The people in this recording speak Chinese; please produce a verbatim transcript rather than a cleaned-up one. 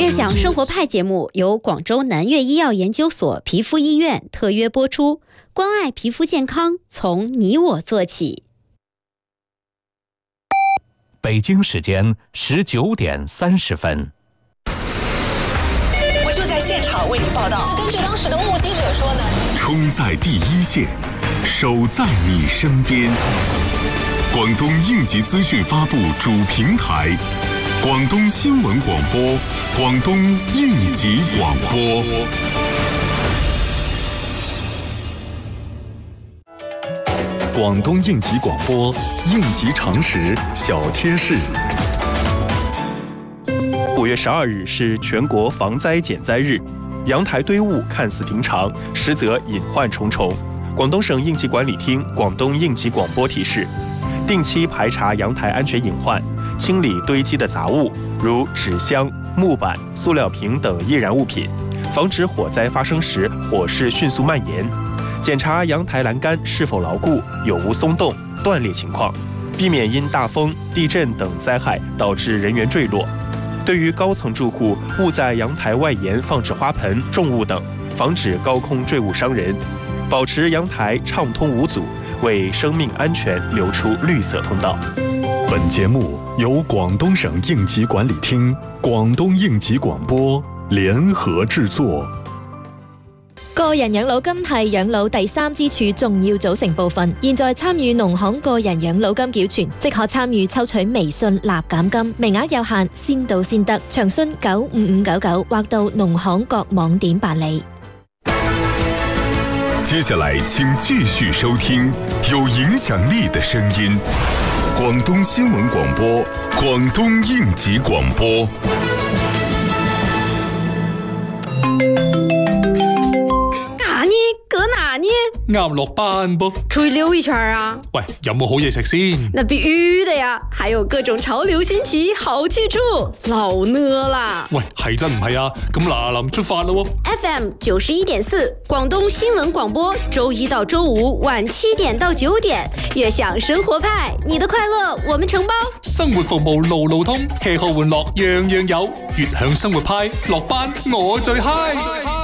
悦享生活派节目由广州南粤医药研究所皮肤医院特约播出，关爱皮肤健康，从你我做起。 北京时间十九点三十分。 我就在现场为您报道。 根据当时的目击者说呢， 冲在第一线，守在你身边。广东应急资讯发布主平台，广东新闻广播，广东应急广播。广东应急广播，应急常识小贴士。 五月十二日是全国防灾减灾日，阳台堆雾看似平常，实则隐患重重。广东省应急管理厅、广东应急广播提示，定期排查阳台安全隐患，清理堆积的杂物，如纸箱、木板、塑料瓶等易燃物品，防止火灾发生时火势迅速蔓延。检查阳台栏杆是否牢固，有无松动、断裂情况，避免因大风、地震等灾害导致人员坠落。对于高层住户，勿在阳台外沿放置花盆、重物等，防止高空坠物伤人。保持阳台畅通无阻，为生命安全留出绿色通道。 本节目由广东省应急管理厅、广东應急廣播聯合製作。 個人養老金係養老第三支柱重要組成部分。現在參與農行個人養老金繳存，即可參與抽取微信立減金，名額有限，先到先得。詳詢九五五九九或到農行各網點辦理。 接下來請繼續收聽有影響力的聲音，廣東新聞廣播，廣東應急廣播。 啱落班啵， 出去溜一圈啊！ 喂，有冇好嘢食先？ 那必须的呀，還有各種潮流新奇好去處，老餓啦！ 喂，係真唔係啊？咁嗱臨出發咯喎 ！F M 九十一點四，廣東新聞廣播，周一到周五晚七點到九點，悅享生活派，你的快樂我們承包。 生活服務路路通，吃喝玩樂樣樣有，悅享生活派，落班我最嗨。